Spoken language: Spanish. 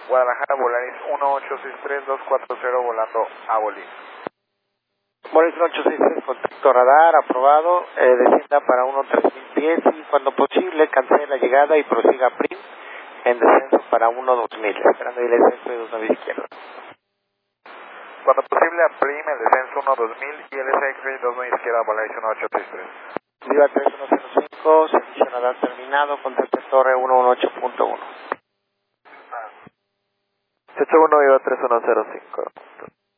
Guadalajara, Volaris 1863-240 volando a Bolívar. Volaris 1863, contacto radar, aprobado, descienda para 13000 pies y cuando posible cancele la llegada y prosiga a PRIM en descenso para 12000, esperando el descenso de 29 izquierda. Cuando posible a PRIM, el descenso 12000 y el X-Ray 29 izquierda, Volaris 1863. Viva 3105, servicio radar terminado, contacto torre 1.